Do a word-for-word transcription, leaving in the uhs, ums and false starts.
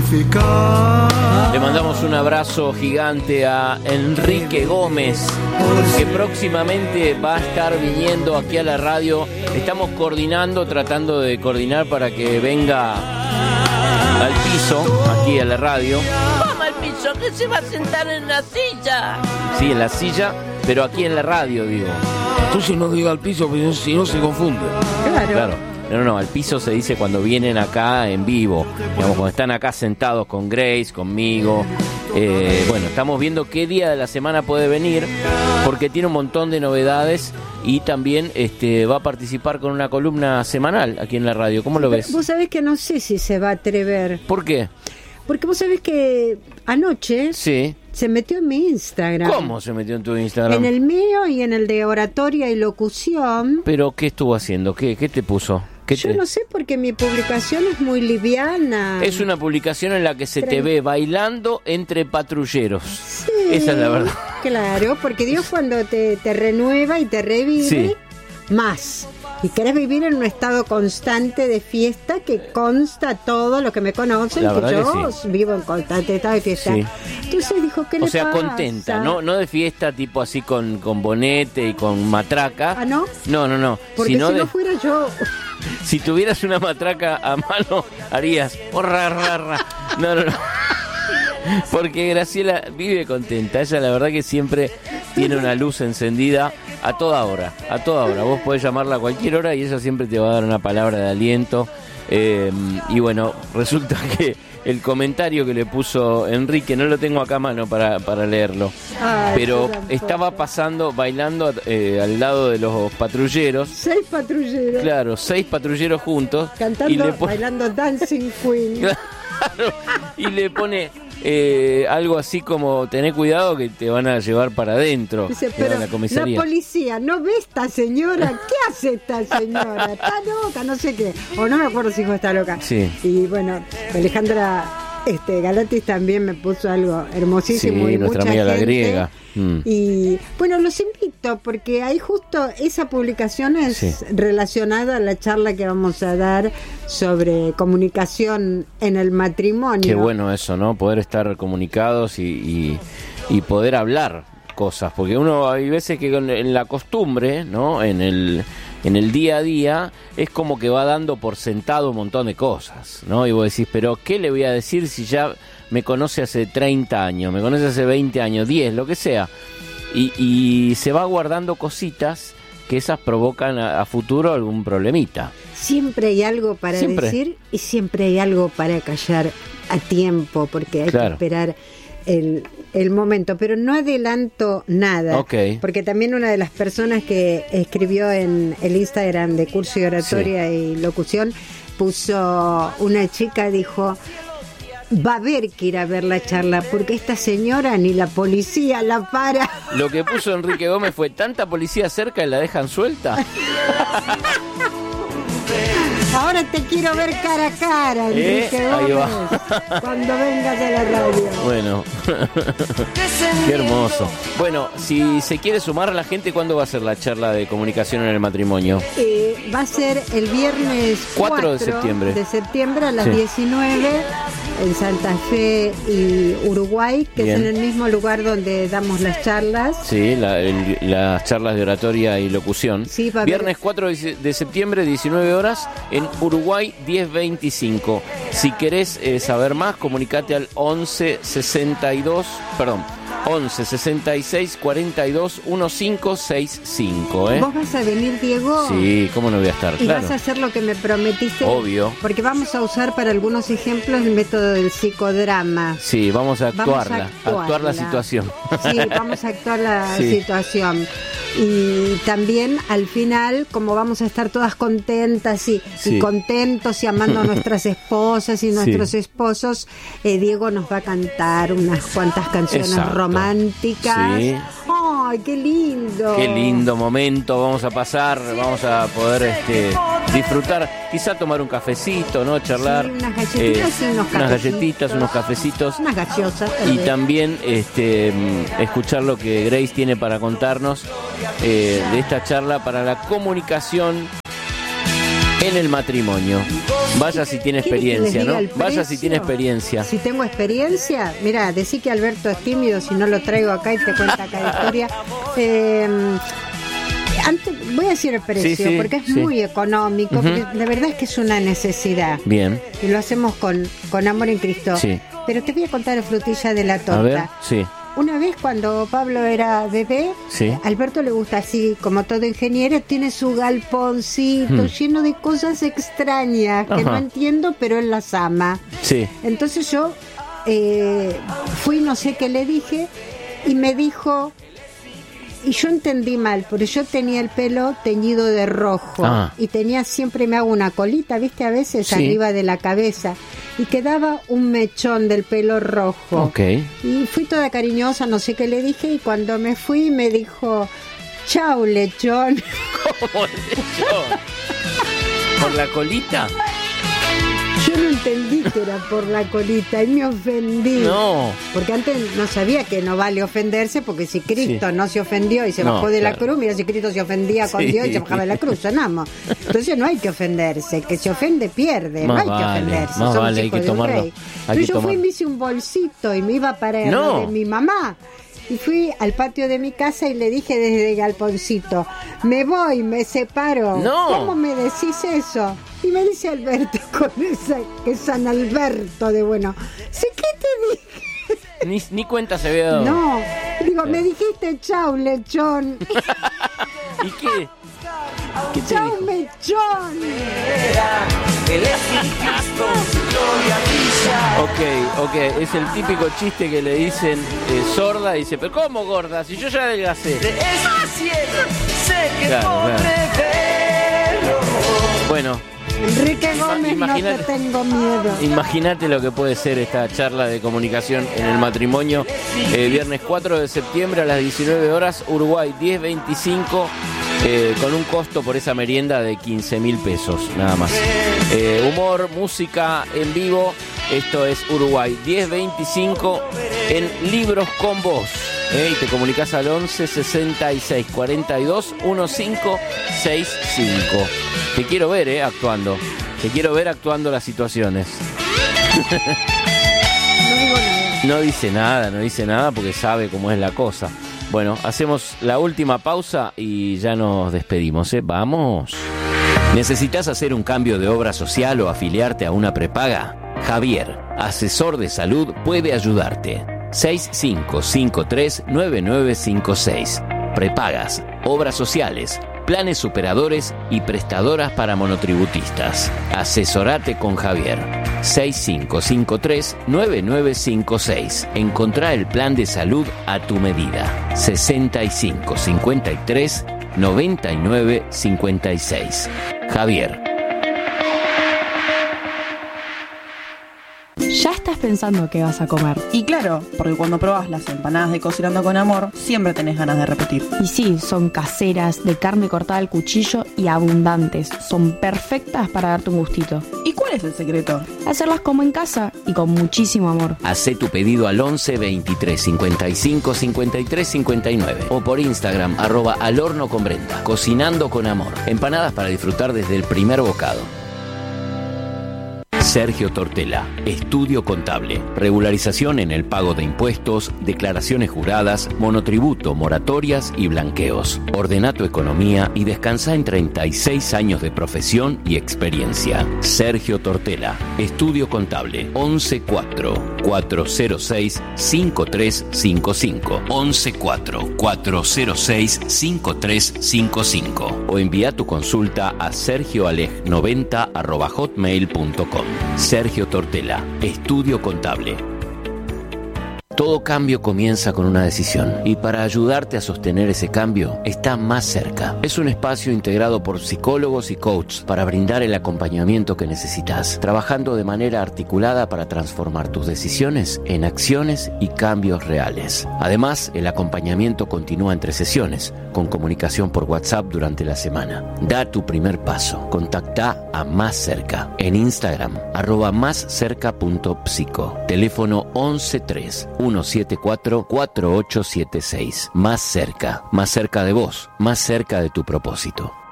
justificar. Le mandamos un abrazo gigante a Enrique Gómez, que próximamente va a estar viniendo aquí a la radio. Estamos coordinando, tratando de coordinar para que venga al piso, aquí a la radio. Vamos al piso, que se va a sentar en la silla. Sí, en la silla, pero aquí en la radio, digo. Entonces no diga al piso, porque si no se confunde. Claro. Claro. No, no, no, al piso se dice cuando vienen acá en vivo, digamos, cuando están acá sentados con Grace, conmigo. Eh, bueno, estamos viendo qué día de la semana puede venir, porque tiene un montón de novedades y también este, va a participar con una columna semanal aquí en la radio. ¿Cómo lo ves? Vos sabés que no sé si se va a atrever. ¿Por qué? Porque vos sabés que anoche Sí. se metió en mi Instagram. ¿Cómo se metió en tu Instagram? En el mío y en el de oratoria y locución. ¿Pero qué estuvo haciendo? ¿Qué, qué te puso? ¿Qué Yo te... no sé, porque mi publicación es muy liviana. Es una publicación en la que se te Tren- ve bailando entre patrulleros. Sí, Esa es la verdad. Claro, porque Dios cuando te, te renueva y te revive, Sí. más. Y querés vivir en un estado constante de fiesta que consta todo lo que me conocen, La que verdad yo que sí. vivo en constante estado de fiesta. Sí. Entonces dijo, ¿qué le O sea, pasa? contenta, ¿no? No de fiesta tipo así con, con bonete y con matraca. ¿Ah, no? No, no, no. Porque Sino si de- no fuera yo... si tuvieras una matraca a mano, harías... Oh, ra, ra, ra. No, no, no. Porque Graciela vive contenta. Ella la verdad que siempre tiene una luz encendida a toda hora. A toda hora. Vos podés llamarla a cualquier hora y ella siempre te va a dar una palabra de aliento. Eh, y bueno, resulta que el comentario que le puso Enrique, no lo tengo acá a mano para, para leerlo, Ay, pero yo tampoco. estaba pasando, bailando eh, al lado de los patrulleros. Seis patrulleros. Claro, seis patrulleros juntos. Cantando, y le pone, bailando Dancing Queen. claro, y le pone eh, algo así como: tené cuidado que te van a llevar para adentro. Dice, te van pero a la la comisaría. policía, ¿no ve esta señora? ¿Qué hace esta señora? Está loca, no sé qué. O no me acuerdo si dijo está loca. Sí. Y bueno, Alejandra este, Galatis también me puso algo hermosísimo. Sí, y nuestra mucha amiga la gente. griega. Mm. Y bueno, los invito porque hay justo esa publicación es Sí. relacionada a la charla que vamos a dar sobre comunicación en el matrimonio. Qué bueno eso, ¿no? Poder estar comunicados y, y, y poder hablar cosas, porque uno hay veces que con- en la costumbre, ¿no? En el en el día a día es como que va dando por sentado un montón de cosas, ¿no? Y vos decís, pero ¿qué le voy a decir si ya me conoce hace treinta años, me conoce hace veinte años, diez, lo que sea? Y, y se va guardando cositas que esas provocan a, a futuro algún problemita. Siempre hay algo para Siempre. decir y siempre hay algo para callar a tiempo, porque hay Claro. que esperar el, el momento. Pero no adelanto nada, Ok. porque también una de las personas que escribió en el Instagram de Curso y Oratoria y Locución puso, una chica dijo: va a haber que ir a ver la charla, porque esta señora ni la policía la para. Lo que puso Enrique Gómez fue: tanta policía cerca y la dejan suelta. Ahora te quiero ver cara a cara, Eh, Enrique ahí Gómez, va. cuando vengas a la radio. Bueno, qué hermoso. Bueno, si se quiere sumar a la gente, ¿cuándo va a ser la charla de comunicación en el matrimonio? Eh, va a ser el viernes cuatro de septiembre. de septiembre a las Sí. diecinueve en Santa Fe y Uruguay, que Bien. es en el mismo lugar donde damos las charlas. Sí, la- el- las charlas de oratoria y locución. Sí, va a haber- Viernes cuatro de septiembre, diecinueve horas, en Uruguay diez veinticinco. Si querés eh, saber más, comunicate al once sesenta y dos, perdón, once sesenta y seis cuarenta y dos quince sesenta y cinco, ¿eh? ¿Vos vas a venir, Diego? Sí, ¿cómo no voy a estar? Y Claro. vas a hacer lo que me prometiste. Obvio. Porque vamos a usar para algunos ejemplos el método del psicodrama. Sí, vamos a Vamos a actuarla, actuarla. actuar la situación. Sí, vamos a actuar la Sí. situación. Y también al final, como vamos a estar todas contentas y, Sí. y contentos y amando a nuestras esposas y nuestros Sí. esposos, eh, Diego nos va a cantar unas cuantas canciones Exacto. románticas. Sí. ¡Ay, qué lindo! Qué lindo momento vamos a pasar, vamos a poder este, disfrutar, quizá tomar un cafecito, ¿no? Charlar. Sí, unas galletitas y unos unas cafecitos. galletitas, unos cafecitos. Unas gaseosas. tal Y vez. también este, mm, escuchar lo que Grace tiene para contarnos eh, de esta charla para la comunicación en el matrimonio. Vaya si tiene experiencia, ¿no? Vaya si tiene experiencia. Si tengo experiencia, mira, decí que Alberto es tímido, si no lo traigo acá y te cuenta cada historia. Eh, antes, voy a decir el precio, sí, sí, porque es sí. muy económico, Uh-huh. porque de verdad es que es una necesidad. Bien. Y lo hacemos con, con amor en Cristo. Sí. Pero te voy a contar la frutilla de la torta. A ver, sí. Una vez cuando Pablo era bebé, Sí. a Alberto le gusta así, como todo ingeniero, tiene su galponcito Hmm. lleno de cosas extrañas que Ajá. no entiendo, pero él las ama. Sí. Entonces yo eh, fui, no sé qué le dije, y me dijo, y yo entendí mal, porque yo tenía el pelo teñido de rojo, Ah. y tenía, siempre me hago una colita, viste, a veces Sí. arriba de la cabeza, y quedaba un mechón del pelo rojo. Ok. Y fui toda cariñosa, no sé qué le dije, y cuando me fui me dijo, chau, lechón. ¿Cómo lechón? ¿Por la colita? Yo no entendí que era por la colita y me ofendí. No. Porque antes no sabía que no vale ofenderse, porque si Cristo Sí. no se ofendió y se No, bajó de la claro. cruz, mira si Cristo se ofendía con Sí. Dios y se bajaba de la cruz, sonamos. Entonces no hay que ofenderse, que se ofende pierde, Más no hay que vale, ofenderse, más somos vale, hay hijos que de un tomarlo, rey. hay Pero que yo fui y tomarlo. me hice un bolsito y me iba para No. lo de mi mamá. Y fui al patio de mi casa y le dije desde el galponcito, me voy, me separo. No. ¿Cómo me decís eso? Y me dice Alberto con esa, que es San Alberto de bueno. Sí, ¿qué te dije? Ni, ni cuenta se había dado. No, digo, me dijiste chau, lechón. ¿Y qué? ¿Qué te Chau, dijo? mechón. Ok, ok, es el típico chiste que le dicen eh, sorda y dice, pero ¿cómo gorda? Si yo ya adelgacé. Claro, claro. Bueno, Enrique Gómez, Imagínate- no te tengo miedo. imagínate lo que puede ser esta charla de comunicación en el matrimonio. Eh, viernes cuatro de septiembre a las diecinueve horas, Uruguay diez veinticinco, eh, con un costo por esa merienda de quince mil pesos, nada más. Eh, humor, música en vivo, esto es Uruguay diez veinticinco en Libros con Vos. Eh, y te comunicas al once sesenta y seis cuarenta y dos quince sesenta y cinco. Te quiero ver, eh, actuando. Te quiero ver actuando las situaciones. No digo nada. No dice nada, no dice nada porque sabe cómo es la cosa. Bueno, hacemos la última pausa y ya nos despedimos, ¿eh? Vamos. ¿Necesitas hacer un cambio de obra social o afiliarte a una prepaga? Javier, asesor de salud, puede ayudarte. seis cinco cinco tres nueve nueve cinco seis. Prepagas, obras sociales, planes superadores y prestadoras para monotributistas. Asesorate con Javier. seis cinco cinco tres nueve nueve cinco seis. Encontrá el plan de salud a tu medida. sesenta y cinco cincuenta y tres noventa y nueve cincuenta y seis. Javier. Ya estás pensando qué vas a comer. Y claro, porque cuando probás las empanadas de Cocinando con Amor, siempre tenés ganas de repetir. Y sí, son caseras, de carne cortada al cuchillo y abundantes. Son perfectas para darte un gustito. ¿Y cuál es el secreto? Hacerlas como en casa y con muchísimo amor. Hacé tu pedido al once veintitrés cincuenta y cinco cincuenta y tres cincuenta y nueve o por Instagram arroba al horno con Brenda. Cocinando con Amor. Empanadas para disfrutar desde el primer bocado. Sergio Tortela, Estudio Contable, regularización en el pago de impuestos, declaraciones juradas, monotributo, moratorias y blanqueos. Ordena tu economía y descansa en treinta y seis años de profesión y experiencia. Sergio Tortela, Estudio Contable, once cuatro cuatro cero seis cinco tres cinco cinco, once cuatro cuatro cero seis cinco tres cinco cinco o envía tu consulta a sergioaleg noventa arroba hotmail punto com. Sergio Tortela, Estudio Contable. Todo cambio comienza con una decisión y para ayudarte a sostener ese cambio está Más Cerca. Es un espacio integrado por psicólogos y coaches para brindar el acompañamiento que necesitas, trabajando de manera articulada para transformar tus decisiones en acciones y cambios reales. Además, el acompañamiento continúa entre sesiones, con comunicación por WhatsApp durante la semana. Da tu primer paso. Contacta a Más Cerca en Instagram, arroba más cerca punto psico. Teléfono once tres uno siete cuatro cuatro ocho siete seis. Más Cerca, más cerca de vos, más cerca de tu propósito.